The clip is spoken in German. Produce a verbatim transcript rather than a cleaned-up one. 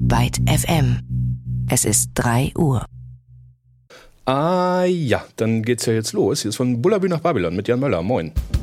Byte F M. Es ist drei Uhr. Ah ja, dann geht's ja jetzt los. Hier ist von Bullabü nach Babylon mit Jan Möller. Moin.